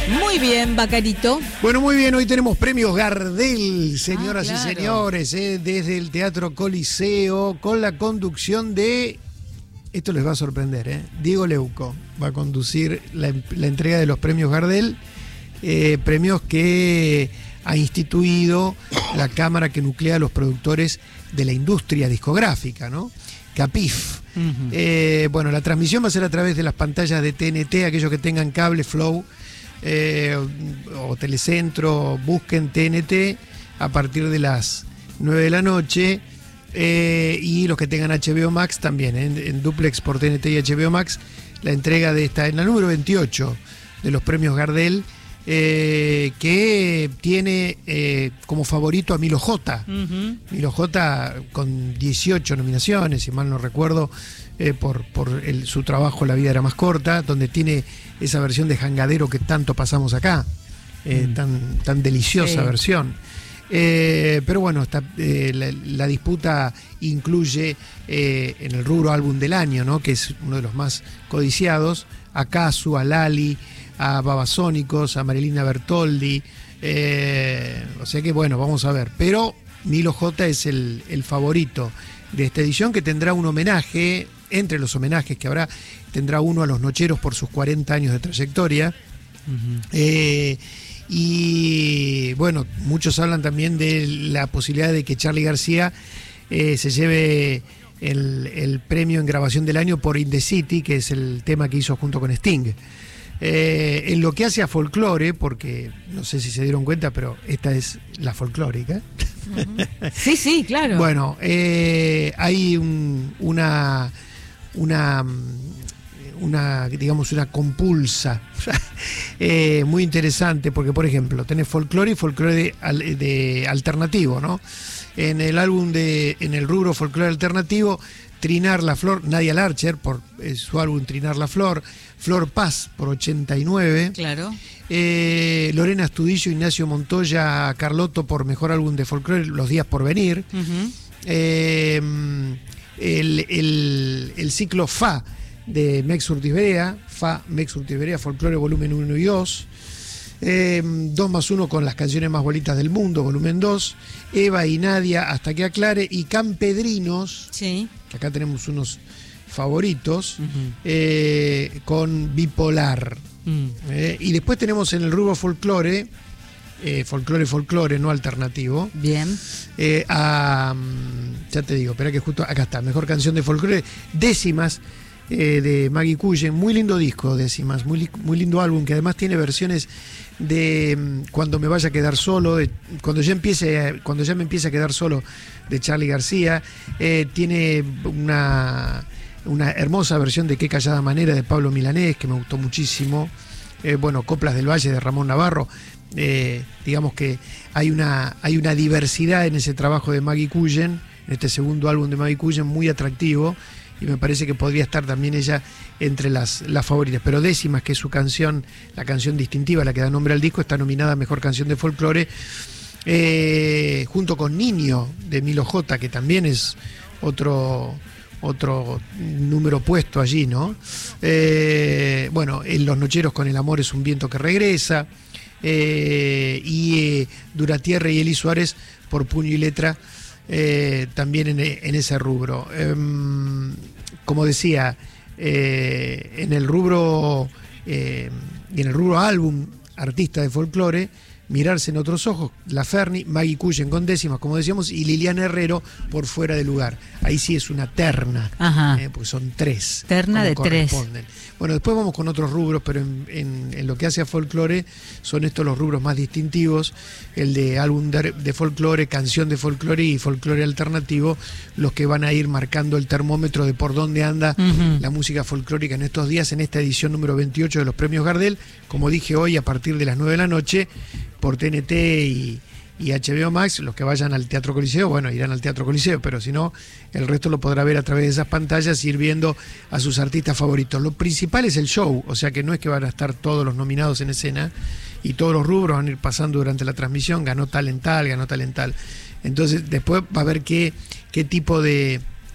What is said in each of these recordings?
Muy bien, Bacarito. Bueno, muy bien, hoy tenemos premios Gardel, señoras claro. y señores, desde el Teatro Coliseo, con la conducción de, esto les va a sorprender, Diego Leuco va a conducir la entrega de los premios Gardel, premios que ha instituido la cámara que nuclea a los productores de la industria discográfica, ¿no? CAPIF. Uh-huh. Bueno, la transmisión va a ser a través de las pantallas de TNT, aquellos que tengan cable, Flow o Telecentro, busquen TNT a partir de las 9 de la noche, y los que tengan HBO Max también, en duplex por TNT y HBO Max, la entrega de esta, en la número 28 de los premios Gardel, que tiene como favorito a Milo J. Uh-huh. Milo J con 18 nominaciones, si mal no recuerdo, por su trabajo La vida era más corta, donde tiene esa versión de jangadero que tanto pasamos acá, tan deliciosa versión. Pero bueno, la disputa incluye en el rubro álbum del año, ¿no? Que es uno de los más codiciados, a Casu, a Lali, a Babasónicos, a Marilina Bertoldi, o sea que bueno, vamos a ver. Pero Milo J es el favorito de esta edición, que tendrá un homenaje, entre los homenajes que habrá, tendrá uno a los Nocheros por sus 40 años de trayectoria. Uh-huh. Y bueno, muchos hablan también de la posibilidad de que Charly García se lleve el premio en grabación del año por In the City, que es el tema que hizo junto con Sting. En lo que hace a folclore, porque no sé si se dieron cuenta, pero esta es la folclórica. Uh-huh. Sí, sí, claro. Bueno, hay una digamos, una compulsa muy interesante, porque por ejemplo tenés folclore y folclore de alternativo, ¿no? En el rubro folclore alternativo, Trinar la Flor, Nadia Larcher por su álbum Trinar la Flor, Flor Paz por 89, claro. Lorena Astudillo, Ignacio Montoya, Carlotto por mejor álbum de folclore, Los días por venir. Uh-huh. El ciclo Fa de Mex Urtizberea, Mex Urtizberea, folclore volumen 1 y 2, 2 más 1 con las canciones más bonitas del mundo, volumen 2, Eva y Nadia, Hasta que aclare, y Campedrinos, sí, que acá tenemos unos favoritos, uh-huh, con Bipolar. Y después tenemos en el rubro folclore, folclore, no alternativo. Bien. Ya te digo, espera que justo acá está, mejor canción de folclore, Décimas, de Maggie Cullen, muy lindo disco, Décimas, muy lindo álbum, que además tiene versiones de Cuando me vaya a quedar solo, cuando ya me empiece a quedar solo, de Charly García, tiene una hermosa versión de Qué callada manera de Pablo Milanés, que me gustó muchísimo. Bueno, Coplas del Valle de Ramón Navarro. Digamos que hay una diversidad en ese trabajo de Maggie Cullen, en este segundo álbum de Maggie Cullen, muy atractivo, y me parece que podría estar también ella entre las favoritas. Pero Décimas, que es su canción, la canción distintiva, la que da nombre al disco, está nominada a Mejor Canción de Folclore, junto con Niño de Milo J, que también es otro número puesto allí, ¿no? Bueno, en Los Nocheros con El amor es un viento que regresa, y Duratierre y Eli Suárez por Puño y Letra, también en ese rubro. Como decía, en el rubro álbum, artista de folclore, Mirarse en otros ojos, La Ferni, Maggie Cullen con Décimas, como decíamos, y Liliana Herrero por Fuera de lugar. Ahí sí es una terna, porque son 3. Terna de 3. Bueno, después vamos con otros rubros, pero en lo que hace a folclore son estos los rubros más distintivos, el de álbum de folclore, canción de folclore y folclore alternativo, los que van a ir marcando el termómetro de por dónde anda la música folclórica en estos días, en esta edición número 28 de los premios Gardel, como dije hoy, a partir de las 9 de la noche, por TNT y HBO Max. Los que vayan al Teatro Coliseo, bueno, irán al Teatro Coliseo, pero si no, el resto lo podrá ver a través de esas pantallas, ir viendo a sus artistas favoritos. Lo principal es el show, o sea que no es que van a estar todos los nominados en escena y todos los rubros van a ir pasando durante la transmisión, ganó tal en tal. Entonces después va a ver qué tipo de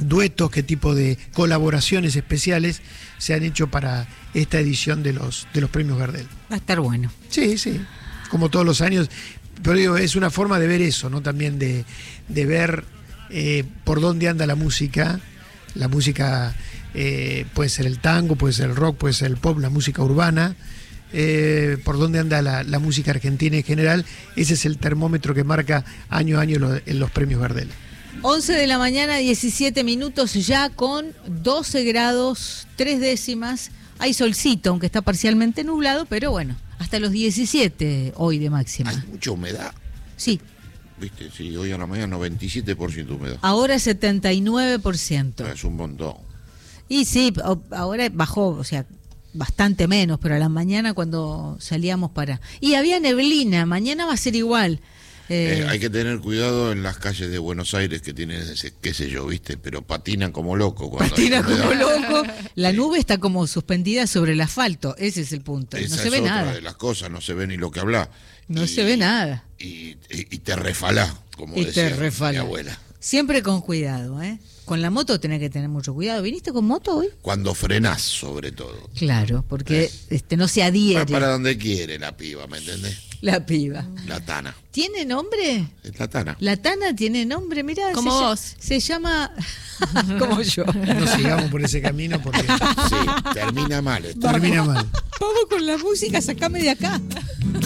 duetos, qué tipo de colaboraciones especiales se han hecho para esta edición de los premios Gardel. Va a estar bueno. Sí, sí, como todos los años. Pero digo, es una forma de ver eso, ¿no? También de ver por dónde anda la música. La música puede ser el tango, puede ser el rock, puede ser el pop, la música urbana. Por dónde anda la música argentina en general. Ese es el termómetro que marca año a año en los premios Gardel. 11 de la mañana, 17 minutos, ya con 12 grados, 3 décimas. Hay solcito, aunque está parcialmente nublado, pero bueno, hasta los 17 hoy de máxima. Hay mucha humedad. Sí. ¿Viste? Sí, hoy a la mañana 97% humedad. Ahora 79%. Es un montón. Y sí, ahora bajó, o sea, bastante menos, pero a la mañana cuando salíamos para... Y había neblina, mañana va a ser igual. Hay que tener cuidado en las calles de Buenos Aires que tienen ese, qué sé yo, ¿viste? Pero patinan como loco. Patina como loco. La nube está como suspendida sobre el asfalto, ese es el punto. Esa no se es ve otra nada. de las cosas, no se ve ni lo que habla. No se ve nada. Y te refalá, como Y decía te refalá. mi abuela. Siempre con cuidado, ¿eh? Con la moto tenés que tener mucho cuidado. ¿Viniste con moto hoy? Cuando frenás, sobre todo. Claro, porque no se adhiere. Va para donde quiere la piba, ¿me entendés? La piba. La Tana. ¿Tiene nombre? Es la Tana. La Tana tiene nombre, mirá. Como vos. Se llama... como yo. No sigamos por ese camino porque Sí, termina mal esto. termina mal. Vamos con la música, sacame de acá.